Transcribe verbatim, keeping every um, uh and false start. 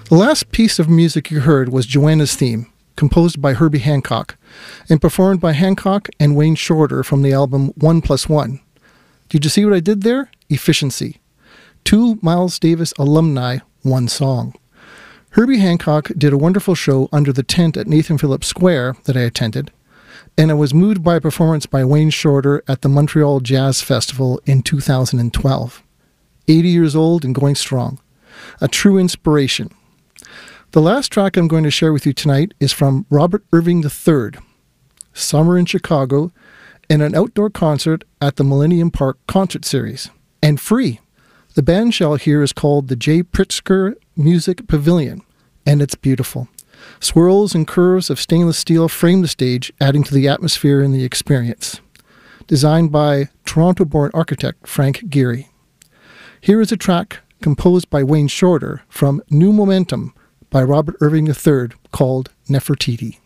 The last piece of music you heard was Joanna's Theme, composed by Herbie Hancock, and performed by Hancock and Wayne Shorter from the album One Plus One. Did you see what I did there? Efficiency. Two Miles Davis alumni, one song. Herbie Hancock did a wonderful show under the tent at Nathan Phillips Square that I attended, and I was moved by a performance by Wayne Shorter at the Montreal Jazz Festival in two thousand twelve. eighty years old and going strong. A true inspiration. The last track I'm going to share with you tonight is from Robert Irving the third, Summer in Chicago, and an outdoor concert at the Millennium Park Concert Series, and free. The band shell here is called the J. Pritzker Music Pavilion, and it's beautiful. Swirls and curves of stainless steel frame the stage, adding to the atmosphere and the experience. Designed by Toronto-born architect Frank Gehry. Here is a track composed by Wayne Shorter from New Momentum by Robert Irving the third called Nefertiti.